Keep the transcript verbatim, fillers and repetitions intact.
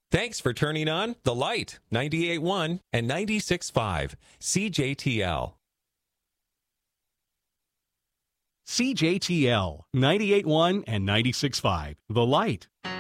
Thanks for turning on The Light, ninety-eight point one and ninety-six point five, C J T L. C J T L, ninety-eight point one and ninety-six point five, The Light.